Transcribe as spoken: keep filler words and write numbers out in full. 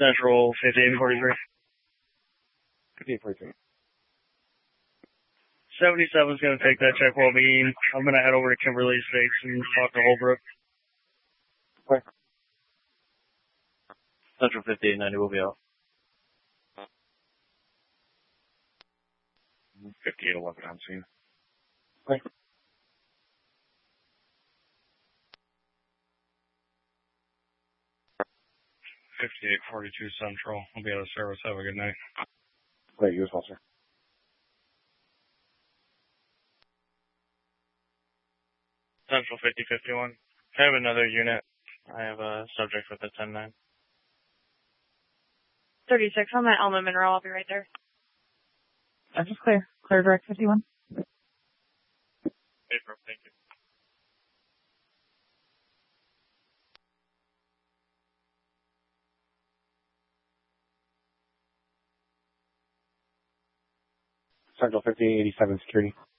Central fifty-eight forty-three. fifty-eight forty-three. seventy-seven's going to take that check well being. I'm going to head over to Kimberly Estates and talk to Holbrook. Okay. Central fifty-eight ninety will be out. fifty-eight eleven on scene. Okay. fifty-eight forty-two Central. I'll be out of service. Have a good night. Great, you as well, sir. Central fifty fifty-one. I have another unit. I have a subject with a ten nine. thirty-six on that Alma Mineral. I'll be right there. That's just clear. Clear direct fifty-one. April, thank you. Central fifty-eight eighty-seven security.